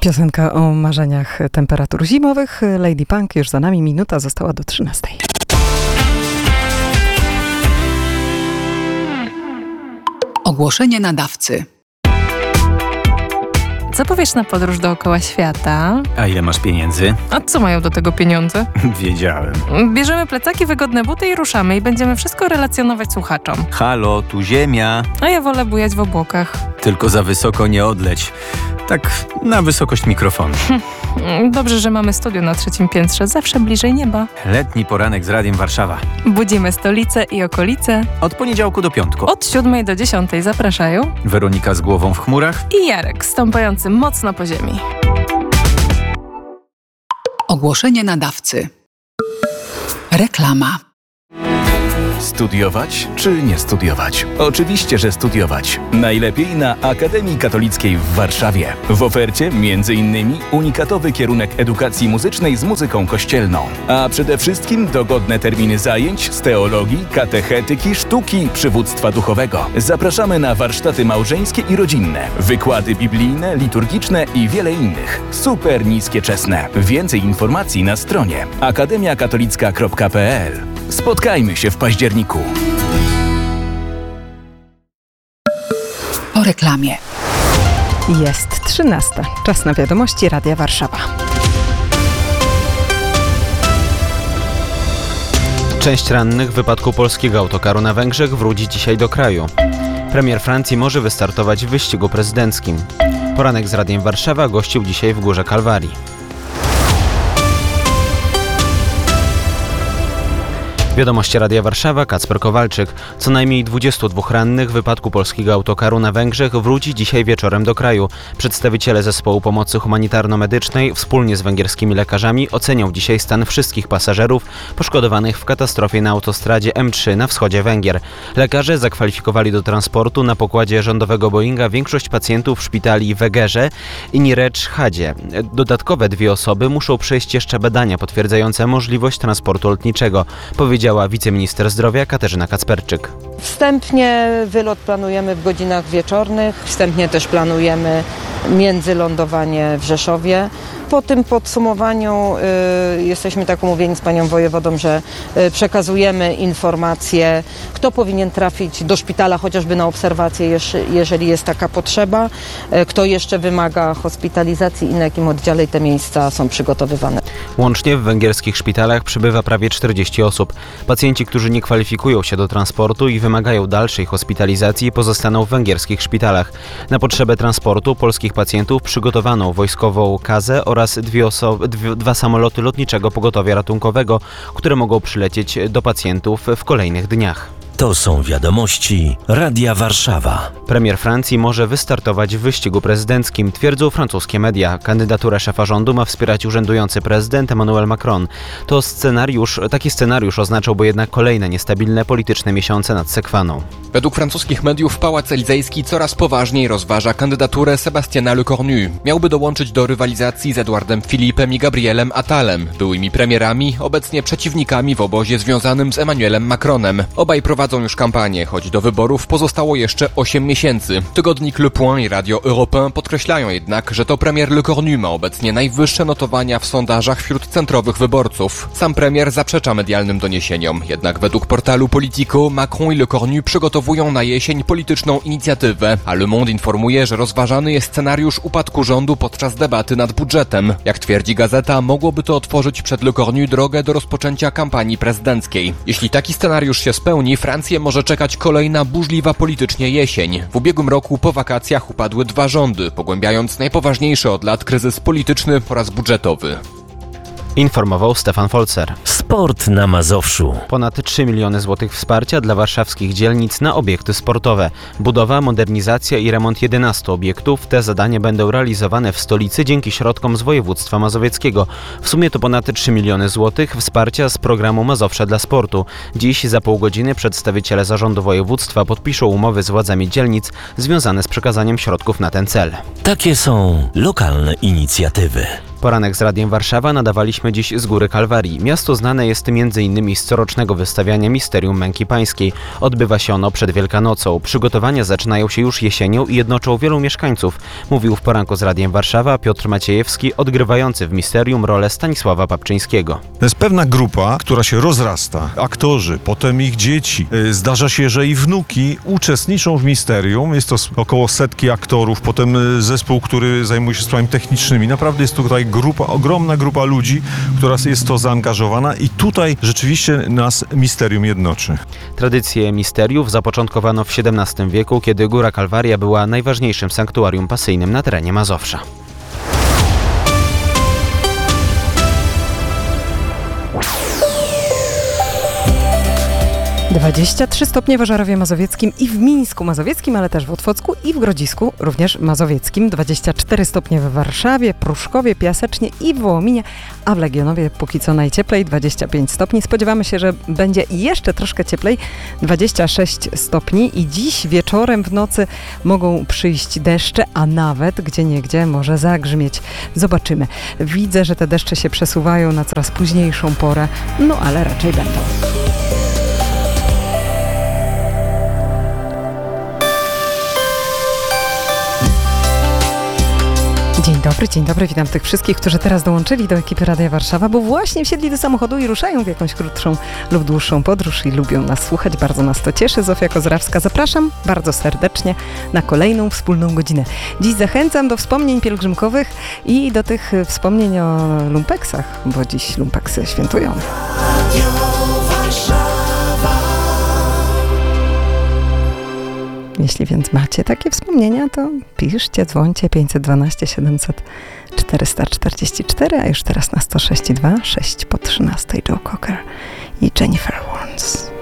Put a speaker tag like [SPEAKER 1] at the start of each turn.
[SPEAKER 1] Piosenka o marzeniach temperatur zimowych. Lady Punk już za nami, minuta została do 13.
[SPEAKER 2] Ogłoszenie nadawcy.
[SPEAKER 3] Co powiesz na podróż dookoła świata?
[SPEAKER 4] A ile masz pieniędzy?
[SPEAKER 3] A co mają do tego pieniądze?
[SPEAKER 4] Wiedziałem.
[SPEAKER 3] Bierzemy plecaki, wygodne buty i ruszamy i będziemy wszystko relacjonować słuchaczom.
[SPEAKER 4] Halo, tu ziemia.
[SPEAKER 3] A ja wolę bujać w obłokach.
[SPEAKER 4] Tylko za wysoko nie odleć. Tak na wysokość mikrofonu.
[SPEAKER 3] Dobrze, że mamy studio na 3. piętrze, zawsze bliżej nieba.
[SPEAKER 4] Letni poranek z Radiem Warszawa.
[SPEAKER 3] Budzimy stolicę i okolice.
[SPEAKER 4] Od poniedziałku do piątku.
[SPEAKER 3] Od 7 do 10 zapraszają
[SPEAKER 4] Weronika z głową w chmurach.
[SPEAKER 3] i Jarek, stąpający mocno po ziemi.
[SPEAKER 2] Ogłoszenie nadawcy. Reklama.
[SPEAKER 5] Studiować czy nie studiować? Oczywiście, że studiować. Najlepiej na Akademii Katolickiej w Warszawie. W ofercie m.in. unikatowy kierunek edukacji muzycznej z muzyką kościelną. A przede wszystkim dogodne terminy zajęć z teologii, katechetyki, sztuki, przywództwa duchowego. Zapraszamy na warsztaty małżeńskie i rodzinne, wykłady biblijne, liturgiczne i wiele innych. Super niskie czesne. Więcej informacji na stronie akademiakatolicka.pl. Spotkajmy się w październiku.
[SPEAKER 2] Po reklamie.
[SPEAKER 1] Jest 13. Czas na wiadomości Radia Warszawa.
[SPEAKER 6] Część rannych w wypadku polskiego autokaru na Węgrzech wróci dzisiaj do kraju. Premier Francji może wystartować w wyścigu prezydenckim. Poranek z Radiem Warszawa gościł dzisiaj w Górze Kalwarii. Wiadomości Radia Warszawa, Kacper Kowalczyk. Co najmniej 22 rannych w wypadku polskiego autokaru na Węgrzech wróci dzisiaj wieczorem do kraju. Przedstawiciele Zespołu Pomocy Humanitarno-Medycznej wspólnie z węgierskimi lekarzami ocenią dzisiaj stan wszystkich pasażerów poszkodowanych w katastrofie na autostradzie M3 na wschodzie Węgier. Lekarze zakwalifikowali do transportu na pokładzie rządowego Boeinga większość pacjentów w szpitali w Egerze i Nyíregyhádzie. Dodatkowe 2 osoby muszą przejść jeszcze badania potwierdzające możliwość transportu lotniczego, powiedziała wiceminister zdrowia Katarzyna Kacperczyk.
[SPEAKER 7] Wstępnie wylot planujemy w godzinach wieczornych, wstępnie też planujemy międzylądowanie w Rzeszowie. Po tym podsumowaniu jesteśmy tak umówieni z panią wojewodą, że przekazujemy informacje, kto powinien trafić do szpitala chociażby na obserwację, jeżeli jest taka potrzeba, kto jeszcze wymaga hospitalizacji i na jakim oddziale te miejsca są przygotowywane.
[SPEAKER 6] Łącznie w węgierskich szpitalach przybywa prawie 40 osób. Pacjenci, którzy nie kwalifikują się do transportu i wymagają dalszej hospitalizacji, pozostaną w węgierskich szpitalach. Na potrzebę transportu polskich pacjentów przygotowano wojskową kazę oraz 2 samoloty lotniczego pogotowia ratunkowego, które mogą przylecieć do pacjentów w kolejnych dniach.
[SPEAKER 8] To są wiadomości Radia Warszawa. Premier Francji może wystartować w wyścigu prezydenckim, twierdzą francuskie media. Kandydaturę szefa rządu ma wspierać urzędujący prezydent Emmanuel Macron. Taki scenariusz oznaczałby jednak kolejne niestabilne polityczne miesiące nad Sekwaną.
[SPEAKER 9] Według francuskich mediów Pałac Elizejski coraz poważniej rozważa kandydaturę Sebastiana Lecornu. Miałby dołączyć do rywalizacji z Edouardem Philippem i Gabrielem Attalem, byłymi premierami, obecnie przeciwnikami w obozie związanym z Emmanuelem Macronem. Obaj prowadzą już kampanię, choć do wyborów pozostało jeszcze 8 miesięcy. Tygodnik Le Point i Radio Europe podkreślają jednak, że to premier Lecornu ma obecnie najwyższe notowania w sondażach wśród centrowych wyborców. Sam premier zaprzecza medialnym doniesieniom, jednak według portalu Politico Macron i Lecornu przygotowują na jesień polityczną inicjatywę, a Le Monde informuje, że rozważany jest scenariusz upadku rządu podczas debaty nad budżetem. Jak twierdzi gazeta, mogłoby to otworzyć przed Lecornu drogę do rozpoczęcia kampanii prezydenckiej. Jeśli taki scenariusz się spełni, Francję może czekać kolejna burzliwa politycznie jesień. W ubiegłym roku po wakacjach upadły 2 rządy, pogłębiając najpoważniejszy od lat kryzys polityczny oraz budżetowy.
[SPEAKER 6] Informował Stefan Folzer.
[SPEAKER 8] Sport na Mazowszu.
[SPEAKER 6] Ponad 3 miliony złotych wsparcia dla warszawskich dzielnic na obiekty sportowe. Budowa, modernizacja i remont 11 obiektów. Te zadania będą realizowane w stolicy dzięki środkom z województwa mazowieckiego. W sumie to ponad 3 miliony złotych wsparcia z programu Mazowsze dla sportu. Dziś za pół godziny przedstawiciele zarządu województwa podpiszą umowy z władzami dzielnic związane z przekazaniem środków na ten cel.
[SPEAKER 8] Takie są lokalne inicjatywy.
[SPEAKER 6] Poranek z Radiem Warszawa nadawaliśmy dziś z Góry Kalwarii. Miasto znane jest m.in. z corocznego wystawiania Misterium Męki Pańskiej. Odbywa się ono przed Wielkanocą. Przygotowania zaczynają się już jesienią i jednoczą wielu mieszkańców. Mówił w Poranku z Radiem Warszawa Piotr Maciejewski, odgrywający w Misterium rolę Stanisława Papczyńskiego.
[SPEAKER 10] To jest pewna grupa, która się rozrasta. Aktorzy, potem ich dzieci. Zdarza się, że i wnuki uczestniczą w Misterium. Jest to około 100 aktorów, potem zespół, który zajmuje się sprawami technicznymi. Naprawdę jest tutaj ogromna grupa ludzi, która jest to zaangażowana i tutaj rzeczywiście nas Misterium jednoczy.
[SPEAKER 6] Tradycję misteriów zapoczątkowano w XVII wieku, kiedy Góra Kalwaria była najważniejszym sanktuarium pasyjnym na terenie Mazowsza.
[SPEAKER 1] 23 stopnie w Ożarowie Mazowieckim i w Mińsku Mazowieckim, ale też w Otwocku i w Grodzisku, również mazowieckim. 24 stopnie w Warszawie, Pruszkowie, Piasecznie i w Wołominie, a w Legionowie póki co najcieplej, 25 stopni. Spodziewamy się, że będzie jeszcze troszkę cieplej, 26 stopni i dziś wieczorem w nocy mogą przyjść deszcze, a nawet gdzieniegdzie może zagrzmieć. Zobaczymy. Widzę, że te deszcze się przesuwają na coraz późniejszą porę, no ale raczej będą. Dzień dobry, witam tych wszystkich, którzy teraz dołączyli do ekipy Radia Warszawa, bo właśnie wsiedli do samochodu i ruszają w jakąś krótszą lub dłuższą podróż i lubią nas słuchać. Bardzo nas to cieszy. Zofia Kozrawska, zapraszam bardzo serdecznie na kolejną wspólną godzinę. Dziś zachęcam do wspomnień pielgrzymkowych i do tych wspomnień o lumpeksach, bo dziś lumpeksy świętują. Jeśli więc macie takie wspomnienia, to piszcie, dzwońcie 512 700 444, a już teraz na 106.2, 6 po 13 Joe Cocker i Jennifer Warnes.